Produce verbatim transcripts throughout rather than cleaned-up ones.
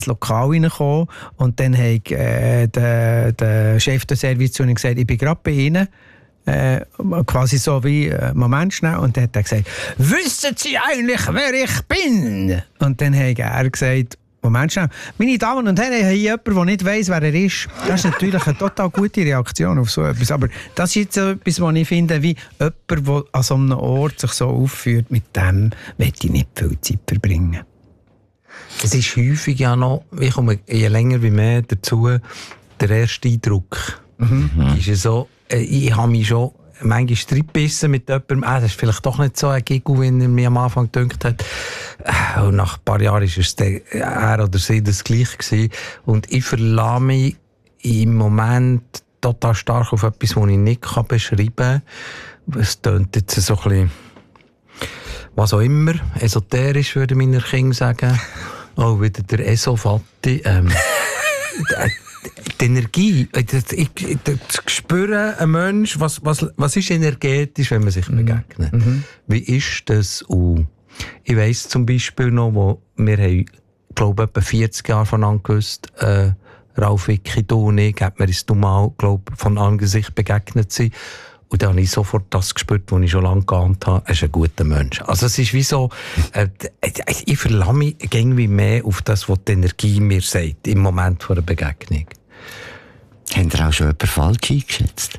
ins Lokal reingekommen und dann hat äh, der, der Chef der Service zu ihm gesagt, ich bin gerade bei Ihnen. Äh, quasi so wie äh, Moment schnell, und dann hat er gesagt, wissen Sie eigentlich, wer ich bin? Und dann hat er gesagt, Moment schnell, meine Damen und Herren, hier jemand, der nicht weiss, wer er ist. Das ist natürlich eine total gute Reaktion auf so etwas, aber das ist jetzt so etwas, was ich finde, wie jemand, der an so einem Ort sich so aufführt, mit dem möchte ich nicht viel Zeit verbringen. Es ist häufig ja noch, ich komme je länger wie mehr dazu, der erste Eindruck. Mhm. Ist ja so, ich habe mich schon manchmal reingebissen mit jemandem, ah, das ist vielleicht doch nicht so ein Giggle, wie er mir am Anfang gedacht hat. Und nach ein paar Jahren war es er oder sie das Gleiche gewesen. Und ich verlasse mich im Moment total stark auf etwas, das ich nicht beschreiben kann. Es tönt jetzt so ein bisschen, was auch immer, esoterisch, würde meine Kinder sagen. Oh, wieder der Esofatti. Ähm, die Energie, ich, ich, ich spüre einen Menschen, was, was, was ist energetisch, wenn man sich begegnet. Mhm. Wie ist das? Und ich weiss zum Beispiel noch, wo wir haben, glaube ich, etwa vierzig Jahre voneinander gewusst, äh, Ralf, Vicky, du und ich, hat mir uns mal, glaube von Angesicht begegnet sind. Und dann habe ich sofort das gespürt, was ich schon lange geahnt habe. Er ist ein guter Mensch. Also es ist wie so, äh, ich verlasse mich irgendwie mehr auf das, was die Energie mir sagt, im Moment vor einer Begegnung. Habt ihr auch schon jemanden falsch eingeschätzt?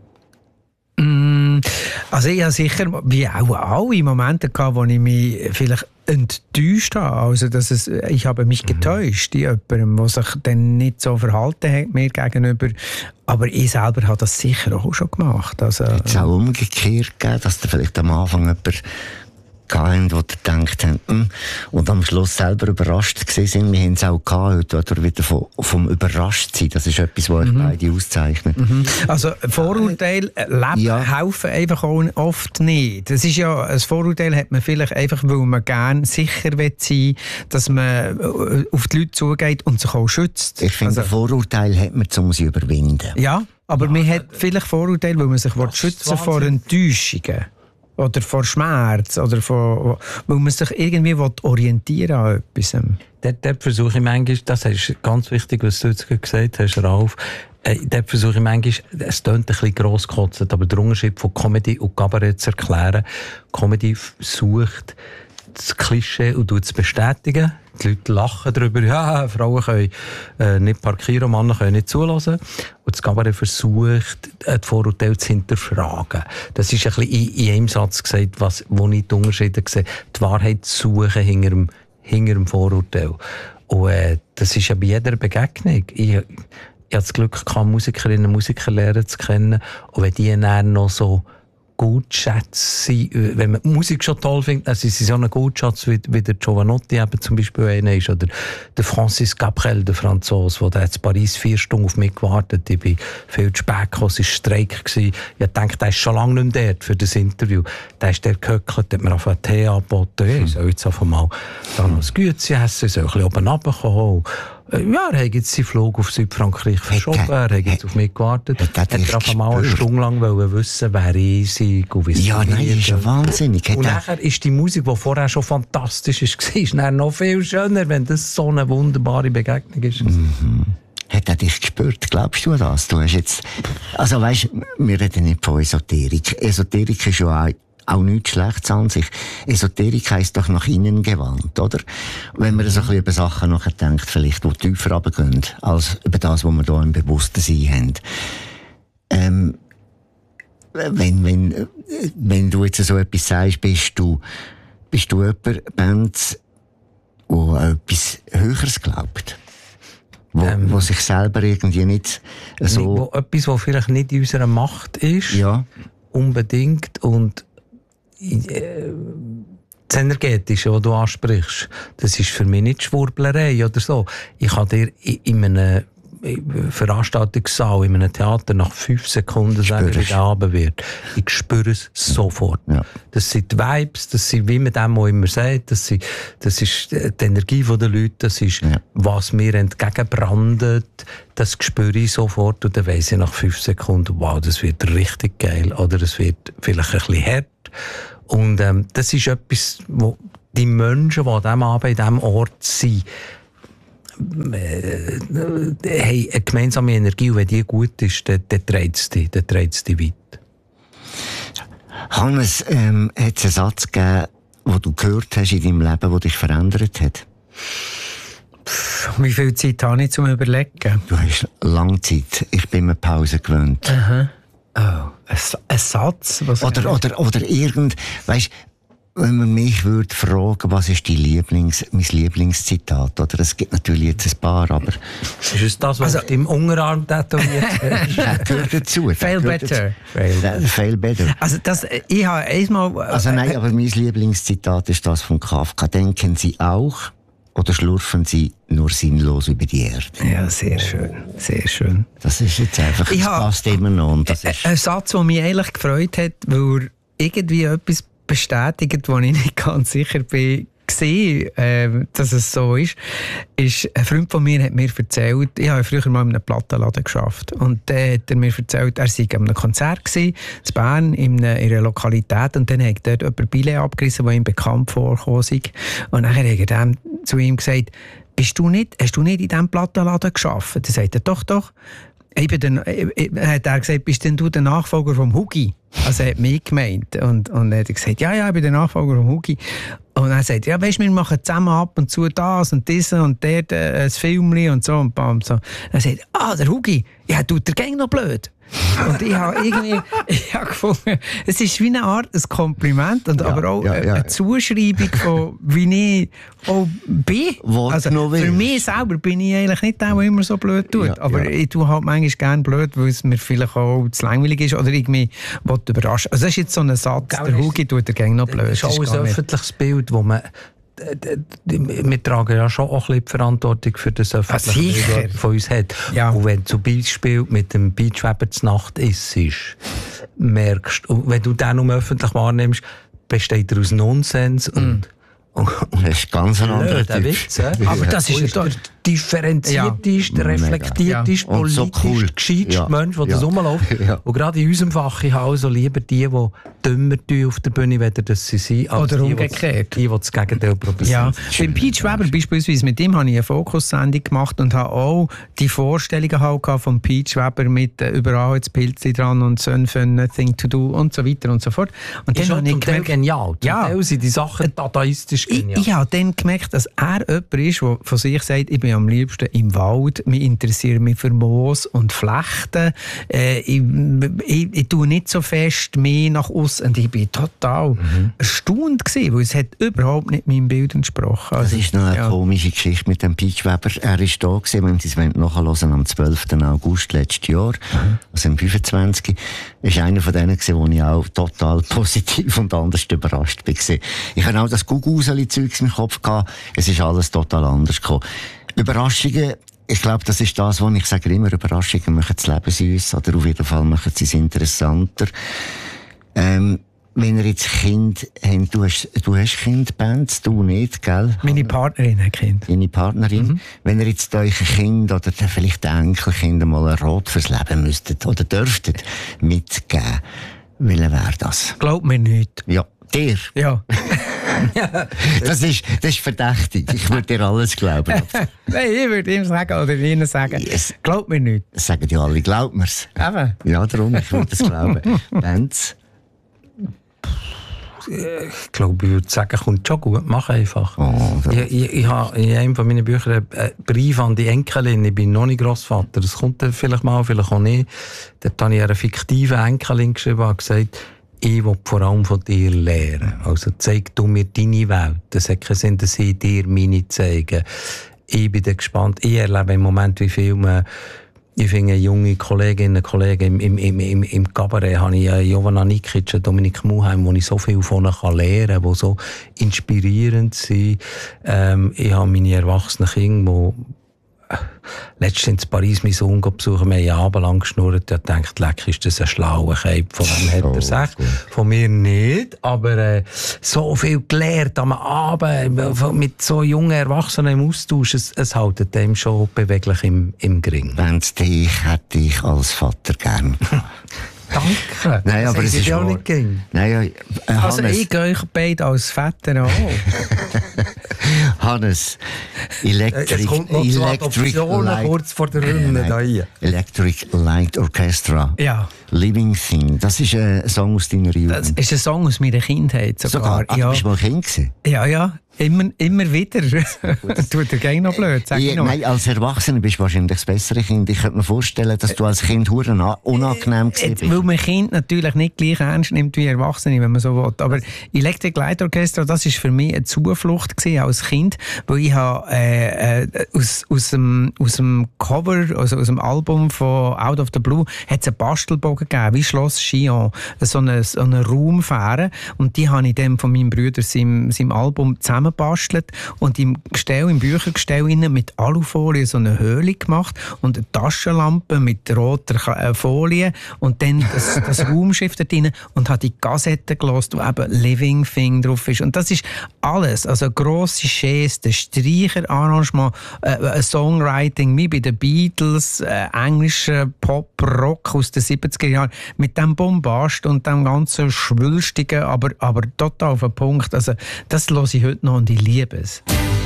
Mm, also ich habe sicher, wie auch alle Momente gehabt, wo ich mich vielleicht enttäuscht habe. Also, dass es, ich habe mich getäuscht in jemandem, der sich dann nicht so verhalten hat mir gegenüber. Aber ich selber habe das sicher auch schon gemacht. Also, hat es auch umgekehrt gegeben, dass da vielleicht am Anfang jemand gehabt, wo ihr gedacht habt, hm, und am Schluss selber überrascht gewesen sind. Wir haben es auch gehabt, heute wieder vom, vom Überraschtsein. Das ist etwas, was euch mhm. beide auszeichnet. Mhm. Also Vorurteile leben, ja. helfen einfach auch oft nicht. Das ist ja, ein Vorurteil hat man vielleicht einfach, weil man gerne sicher sein will, dass man auf die Leute zugeht und sich auch schützt. Ich finde, also, Vorurteile hat man, um sie zu überwinden. Ja, aber ja, man hat vielleicht Vorurteile, weil man sich schützen vor Enttäuschungen. Oder vor Schmerz, oder vor, weil man sich irgendwie orientieren an etwas. Dort, dort versuche ich manchmal, das ist ganz wichtig, was du jetzt gesagt hast, Ralf, äh, dort versuche ich manchmal, es klingt ein bisschen grosskotzend, aber der Unterschied von Comedy und Kabarett zu erklären. Comedy sucht das Klischee und tut es bestätigen. Die Leute lachen darüber, ja, Frauen können äh, nicht parkieren, Männer können nicht zulassen. Und das Kabarett versucht, die Vorurteile zu hinterfragen. Das ist ein bisschen in, in einem Satz gesagt, was, wo ich die Unterschiede sehe. Die Wahrheit zu suchen hinter dem, hinter dem Vorurteil. Und äh, das ist ja bei jeder Begegnung. Ich, ich hatte das Glück, Musikerinnen und Musiker lernen zu kennen. Und wenn die dann noch so gut schätzen, wenn man Musik schon toll findet, dann sind sie so ein Gutschatz, wie, wie der Giovanotti eben zum Beispiel einer ist, oder der Francis Cabrel, der Franzose, der hat in Paris vier Stunden auf mich gewartet, ich bin viel zu spät gekommen, es war Streik gewesen. Ich dachte, der ist schon lange nicht mehr dort für das Interview. Der ist dort gehöckelt, hat mir auf einen Tee angeboten, ich soll jetzt einfach mal dann noch ein Gützi essen, soll ein bisschen oben runterkommen. Ja, er hat jetzt seinen Flug auf Südfrankreich verschoben, er hat jetzt auf mich gewartet. Er hat einfach mal eine Stunde lang wissen, wer ich sei und wie es Ja, nein, das ist ja wahnsinnig. Und nachher ist die Musik, die vorher schon fantastisch war, war noch viel schöner, wenn das so eine wunderbare Begegnung ist. Mhm. Hat er dich gespürt? Glaubst du das? Du hast jetzt, also weißt, wir reden nicht von Esoterik. Esoterik ist ja auch Auch nichts Schlechtes an sich. Esoterik heisst doch nach innen gewandt, oder? Wenn man so ein bisschen über Sachen nachdenkt, vielleicht, die tiefer runtergehen, als über das, was wir hier im Bewusstsein haben. Ähm, wenn, wenn, wenn du jetzt so etwas sagst, bist du, bist du jemand, Bands, der an etwas Höheres glaubt? Wo, ähm, wo sich selber irgendwie nicht so... Wo, etwas, was vielleicht nicht in unserer Macht ist. Ja. Unbedingt. Und das Energetische, was du ansprichst, das ist für mich nicht Schwurblerei oder so. Ich kann dir in einem Veranstaltungssaal, in einem Theater nach fünf Sekunden sagen, wie der Abend wird. Ich spüre es sofort. Ja. Das sind die Vibes, das sind, wie man dem auch immer sagt, das, sind, das ist die Energie der Leute, das ist, ja. was mir entgegenbrandet, das spüre ich sofort und dann weiss ich nach fünf Sekunden, wow, das wird richtig geil oder es wird vielleicht ein bisschen hart. Und ähm, das ist etwas, wo die Menschen, die an diesem Abend, in diesem Ort sind, äh, haben eine gemeinsame Energie und wenn die gut ist, dann, dann trägt es dich, dann trägt es dich weit. Hannes, ähm, hat es einen Satz gegeben, den du gehört hast in deinem Leben, der dich verändert hat? Wie viel Zeit habe ich zum Überlegen? Du hast lange Zeit. Ich bin mir Pause gewöhnt. Aha. Oh, ein, ein Satz? Was oder, oder, oder irgend, weisst, wenn man mich würde fragen, was ist die Lieblings, mein Lieblingszitat, oder? Es gibt natürlich jetzt ein paar, aber... Ist es das, was also, im Unterarm tätowiert ist? Das gehört dazu. Fail better. Fail, fail better. Also das, ich habe einmal... Also nein, aber mein Lieblingszitat ist das von Kafka. Denken Sie auch, oder schlurfen Sie nur sinnlos über die Erde? Ja, sehr schön, sehr schön. Das ist jetzt einfach, das passt immer noch. Und das ist ein Satz, der mich eigentlich gefreut hat, weil er irgendwie etwas bestätigt, wo ich nicht ganz sicher bin, gesehen, äh, dass es so ist, ist, ein Freund von mir hat mir erzählt, ich habe früher mal in einem Plattenladen gearbeitet, und dann hat er mir erzählt, er sei an einem Konzert gewesen, in Bern, in einer, in einer Lokalität, und dann hat dort jemand Billett abgerissen, der ihm bekannt vorgekommen ist, und dann hat er dann zu ihm gesagt, Bist du nicht, hast du nicht in diesem Plattenladen gearbeitet? Dann sagt er, doch, doch. Ich bin der, ich, hat er gesagt, bist denn du der Nachfolger vom Hugi? Also er hat mich gemeint. Und, und er hat gesagt, ja, ja, ich bin der Nachfolger vom Hugi. Und er sagt, ja, weißt du, wir machen zusammen ab und zu das und das und dort äh, ein Filmchen und so und bam, so. Er sagt, ah, der Hugi, ja, tut der Gang noch blöd. Und ich habe irgendwie, ich habe gefunden, es ist wie eine Art ein Kompliment, und ja, aber auch ja, ja. eine Zuschreibung von, wie ich auch bin. Also, für mich selber bin ich eigentlich nicht der, der immer so blöd tut. Ja, aber ja. ich tue halt manchmal gerne blöd, weil es mir vielleicht auch zu langweilig ist oder ich mich überraschen. Also das ist jetzt so ein Satz, Gell, der Hugi tut der Gang noch blöd. Das ist auch ein öffentliches Bild, wo man... Wir tragen ja schon auch ein bisschen die Verantwortung für das öffentliche Bild, das von uns hat. Ja. Und wenn du zum Beispiel mit dem Beachweber zur Nacht isst, merkst du, wenn du den um öffentlich wahrnimmst, besteht er aus Nonsens mm. und das ist ganz ein anderer Typ. Witz, äh? Aber das ist der differenzierteste, ja. reflektierteste, ja. politisch so cool. gescheiteste ja. Mensch, der ja. das rumläuft. Ja. Und gerade in unserem Fach, ich habe also lieber die, die dümmer tun auf der Bühne, weder dass sie sind, als oder die, umgekehrt. Die, die das Gegenteil probieren. Ja. Beim Peach Weber beispielsweise, mit dem habe ich eine Fokussendung gemacht und habe auch die Vorstellungen halt von Peach Weber mit äh, überall jetzt Pilze dran und Son von Nothing to Do und so weiter und so fort. Und ist dann habe ich gemerkt, genial. Zum ja. Teil sind die Sachen dadaistisch genial. Ich, ich habe dann gemerkt, dass er jemand ist, der von sich sagt, ich bin am liebsten im Wald, mich interessiere mich für Moos und Flechten. Äh, ich, ich, ich tue nicht so fest mehr nach außen. Und ich bin total mhm. erstaunt gewesen, weil es hat überhaupt nicht meinem Bild entsprochen. Also, das ist noch eine ja. komische Geschichte mit dem Peach Weber. Er ist da gewesen, wenn Sie es nachhören, am zwölften August letztes Jahr, mhm. also am fünfundzwanzigsten ist einer von denen gewesen, wo ich auch total positiv und anders überrascht war. Ich habe auch das Guguselie-Zeugs im Kopf gehabt. Es ist alles total anders gekommen. Überraschungen, ich glaube, das ist das, was ich sage immer, Überraschungen machen das Leben süß, oder auf jeden Fall machen sie es interessanter. Ähm, wenn ihr jetzt Kind habt, du hast, du hast Kindbands, du nicht, gell? Meine Partnerin hat Kind. Deine Partnerin. Mhm. Wenn ihr jetzt euch ein Kind oder vielleicht ein Enkelkind mal ein Rat fürs Leben müsstet oder dürftet mitgeben, welcher wäre das? Glaub mir nicht. Ja. Dir? Ja. das, ist, das ist verdächtig. Ich würde dir alles glauben. Nein, ich würde ihm sagen oder ihnen sagen, yes. Glaub mir nicht. Das sagen ja alle, glaub mir's. Eben. Ja, darum, ich würde es glauben. Benz? Ich glaube, ich würde sagen, kommt schon gut, mach einfach. Oh, ich, ich, ich habe in einem von meinen Büchern einen Brief an die Enkelin, ich bin noch nicht Grossvater, das kommt dann vielleicht mal, vielleicht auch nicht. Dort habe ich einer fiktiven Enkelin geschrieben und gesagt, ich will vor allem von dir lernen. Also zeig du mir deine Welt. Es hat keinen Sinn, dass ich dir meine zeige. Ich bin dann gespannt. Ich erlebe im Moment, wie viel man, ich finde, junge Kolleginnen und Kollegen im, im, im, im Cabaret habe ich Jovana Nikic, Dominik Muheim, wo ich so viel von ihnen lernen kann, die so inspirierend sind. Ähm, ich habe meine erwachsenen Kinder, die letztens in Paris meinen Sohn besuchen, wir haben einen Abend lang geschnurrt und gedacht, leck, ist das ein schlauer Keib, von dem hat er gesagt. Von mir nicht, aber äh, so viel gelernt am Abend, mit so jungen Erwachsenen im Austausch, es, es hält dem schon beweglich im, im Gring. Wenn es dich hätte ich als Vater gern. Danke. Nein, aber es ist auch nicht ging. Nein, ja, also ich gehe euch beide als Väter an. Hannes, Electric, es kommt noch Electric Light, kurz vor der Runde äh, da hier. Electric Light Orchestra. Ja. Living Thing. Das ist ein Song aus deiner Jugend. Das ist ein Song aus meiner Kindheit sogar. sogar. Ah, ja. Du bist mal Kind gewesen? Ja, ja. Immer, immer wieder. Tut dir gerne noch blöd, sag ich Ja, noch. nein, als Erwachsener bist du wahrscheinlich das bessere Kind. Ich könnte mir vorstellen, dass du als Kind verdammt una- unangenehm gewesen bist. Weil man Kind natürlich nicht gleich ernst nimmt wie Erwachsene, wenn man so will. Aber Electric Light Orchestra, das war für mich eine Zuflucht gewesen als Kind, weil ich habe, äh, äh, aus, aus, dem, aus dem Cover, also aus dem Album von Out of the Blue, hat es einen Bastelbogen gegeben, wie Schloss Chillon, so eine, so eine Raumfähre. Und die habe ich dann von meinem Bruder seinem, seinem Album zusammengebastelt und im Gestell, im Büchergestell innen mit Alufolie so eine Höhle gemacht und eine Taschenlampe mit roter Folie und dann das, das Raumschiff da drin und habe die Kassette gehört, wo eben Living Thing drauf ist. Und das ist alles, also grosse Geste, Streicherarrangement, äh, ein Songwriting wie bei den Beatles, äh, englischer Pop, Rock aus den siebziger Jahren mit dem Bombast und dem ganzen Schwülstigen, aber, aber total auf den Punkt. Also das höre ich heute noch und ich liebe es.